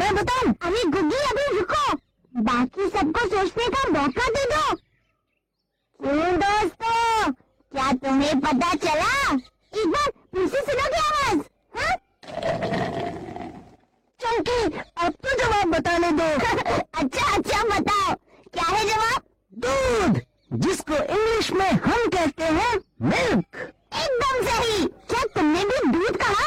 मैं बताऊं? अरे गुग्गी अभी रुको, बाकी सबको सोचने का मौका दे दो। क्यों दोस्तों, क्या तुम्हें पता चला? एक बार फिर से सुनोगे आवाज? हाँ? चंकी, अब तो जवाब बताने दो। अच्छा बताओ, क्या है जवाब? दूध, जिसको इंग्लिश में हम कहते हैं मिल्क। एकदम सही। क्या तुमने भी दूध कहा?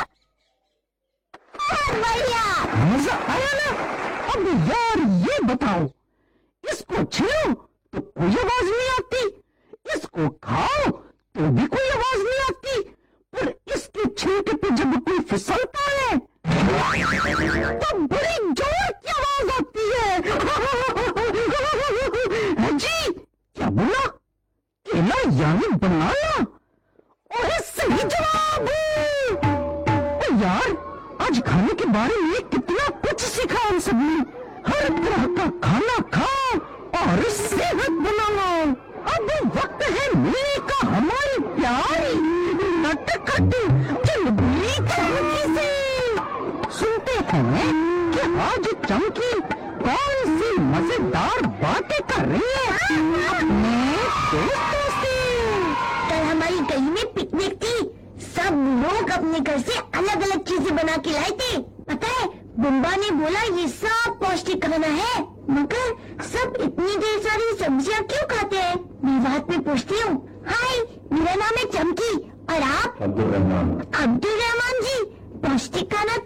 बढ़िया, मजा आया ना? अब यार ये बताओ, इसको छीलो तो कोई आवाज नहीं आती, इसको खाओ तो भी कोई आवाज नहीं आती, पर इसके छिलके पे जब कोई फिसलता है तो बड़ी जोर की आवाज आती है। जी, क्या बोला? केला यानी बनाना? और सही जवाब। यार, आज खाने के बारे में कितना कुछ सीखा हम सबने। हर तरह का खाना खाओ और सेहत बनाओ। अब वक्त है मिलने का हमारी प्यारी नटखट चुलबुली चमकी से। सुनते हैं कि आज चमकी कौन सी मजेदार बातें कर रही है अपने दोस्तों से। कल हमारी गली में पिकनिक थी, सब लोग अपने घर से अलग अलग चीजें बना के लाए थे। पता है, बुम्बा ने बोला ये सब पौष्टिक खाना है, मगर सब इतनी ढेर सारी सब्जियां क्यों खाते हैं? मैं बात में पूछती हूँ। हाय, मेरा नाम है चमकी और आप? अब्दुल रहमान जी। पौष्टिक खाना